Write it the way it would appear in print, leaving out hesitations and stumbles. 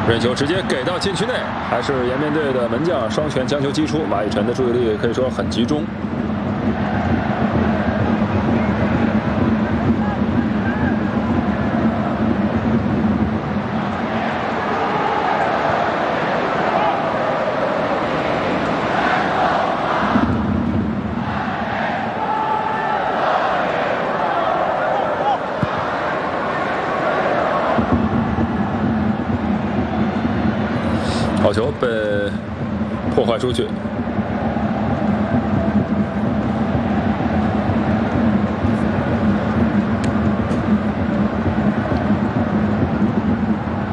任球直接给到禁区内，还是颜面队的门将双拳将球击出，马以晨的注意力可以说很集中。好球被破坏出去。